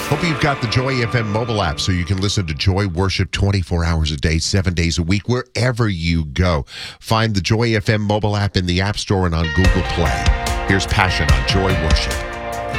Hope you've got the Joy FM mobile app so you can listen to Joy Worship 24 hours a day, 7 days a week, wherever you go. Find the Joy FM mobile app in the App Store and on Google Play. Here's Passion on Joy Worship.